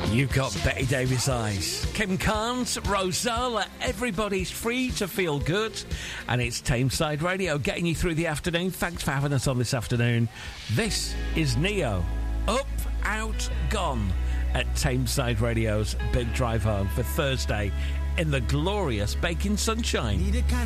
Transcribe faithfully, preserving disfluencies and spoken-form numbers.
You've got Betty Davis eyes. Kim Carnes, Rosala, everybody's free to feel good. And it's Tameside Radio getting you through the afternoon. Thanks for having us on this afternoon. This is Neo. Up, out, gone at Tameside Radio's Big Drive Home for Thursday in the glorious baking sunshine. Need a kind